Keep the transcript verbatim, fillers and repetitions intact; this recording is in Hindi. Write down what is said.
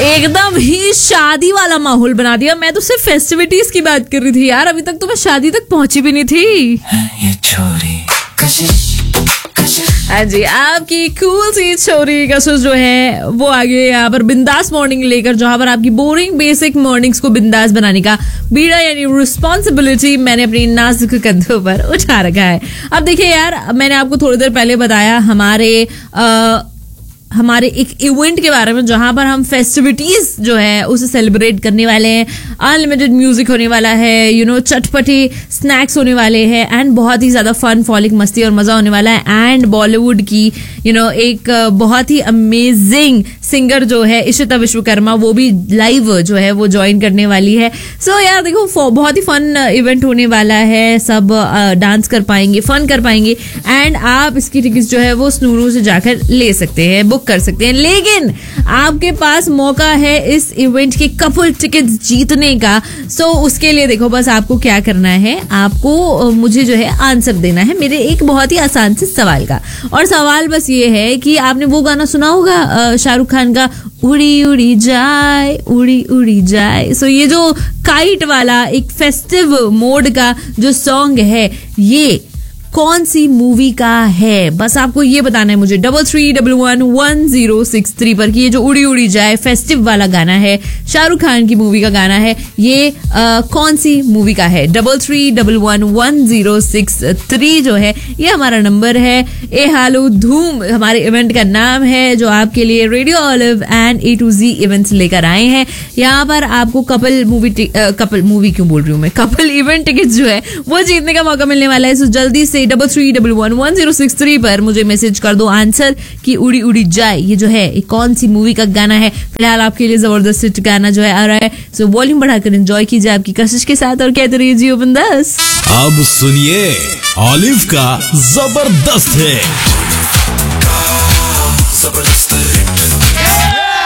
एकदम ही शादी वाला माहौल बना दिया। मैं तो सिर्फ फेस्टिविटीज की बात कर रही थी यार, अभी तक तो मैं शादी तक पहुंची भी नहीं थी। ये छोरी हाँ जी, आपकी कूल सी छोरी कशिश जो है वो आगे यहाँ पर बिंदास मॉर्निंग लेकर, जहां पर आपकी बोरिंग बेसिक मॉर्निंग्स को बिंदास बनाने का बीड़ा यानी रिस्पॉन्सिबिलिटी मैंने अपनी नाजुक कंधों पर उठा रखा है। अब देखिए यार, मैंने आपको थोड़ी देर पहले बताया हमारे आ, हमारे एक इवेंट के बारे में, जहां पर हम फेस्टिविटीज जो है उसे सेलिब्रेट करने वाले हैं। अनलिमिटेड म्यूजिक होने वाला है, यू नो चटपटे स्नैक्स होने वाले हैं, एंड बहुत ही ज्यादा फन फॉलिक मस्ती और मजा होने वाला है। एंड बॉलीवुड की यू नो एक बहुत ही अमेजिंग सिंगर जो है इशिता विश्वकर्मा, वो भी लाइव जो है वो ज्वाइन करने वाली है। सो so, यार देखो, बहुत ही फन इवेंट होने वाला है। सब डांस कर पाएंगे, फन कर पाएंगे, एंड आप इसकी टिकट्स जो है वो स्नूरू से जाकर ले सकते हैं, बुक कर सकते हैं। लेकिन आपके पास मौका है इस इवेंट के कपल टिकट्स जीतने का। सो so, उसके लिए देखो, बस आपको क्या करना है, आपको मुझे जो है आंसर देना है मेरे एक बहुत ही आसान से सवाल का। और सवाल बस ये है कि आपने वो गाना सुना होगा शाहरुख खान का, उड़ी उड़ी जाए उड़ी उड़ी जाए। सो so, ये जो काइट वाला एक फेस्टिव मोड का जो सॉन्ग है, ये कौन सी मूवी का है? बस आपको ये बताना है मुझे double three double one one zero six three पर कि ये जो उड़ी उड़ी जाए फेस्टिव वाला गाना है, शाहरुख खान की मूवी का गाना है, ये आ, कौन सी मूवी का है? Double three double one one zero six three जो है ये हमारा नंबर है। ए हालो धूम हमारे इवेंट का नाम है, जो आपके लिए radio olive and A to ji events लेकर आए हैं। यहाँ पर आपको कपल मूवी कपल मूवी क्यों बोल रही हूँ मैं कपल इवेंट टिकट जो है वो जीतने का मौका मिलने वाला है। सो जल्दी से double three double one one zero six three पर मुझे मैसेज कर दो आंसर कि उड़ी उड़ी जाए ये जो है ये कौन सी मूवी का गाना है। फिलहाल आपके लिए जबरदस्त गाना जो है आ रहा है, सो वॉल्यूम बढ़ाकर एंजॉय कीजिए आपकी कशिश के साथ और कहते रहिए जियो बिंदास। अब सुनिए ऑलिव का जबरदस्त है।